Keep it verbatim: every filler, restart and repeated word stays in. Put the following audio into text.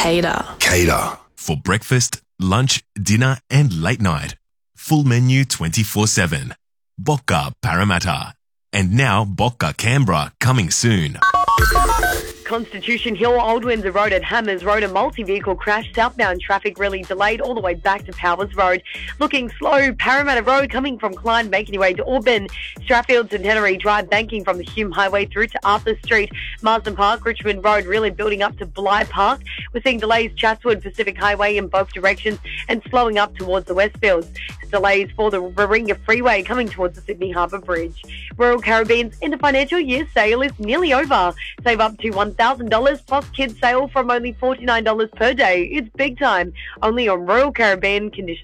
Cater. Cater. For breakfast, lunch, dinner and late night. Full menu twenty-four seven. Bocca Parramatta. And now Bocca Canberra coming soon. Constitution Hill, Old Windsor Road at Hammers Road, a multi-vehicle crash. Southbound traffic really delayed all the way back to Powers Road. Looking slow, Parramatta Road coming from Klein, making your way to Auburn. Strathfield Centenary Drive, banking from the Hume Highway through to Arthur Street. Marsden Park, Richmond Road really building up to Bligh Park. We're seeing delays Chatswood Pacific Highway in both directions and slowing up towards the Westfields. Delays for the Warringah Freeway coming towards the Sydney Harbour Bridge. Royal Caribbean's end of financial year sale is nearly over. Save up to one thousand dollars plus kids sale from only forty-nine dollars per day. It's big time. Only on Royal Caribbean. Conditions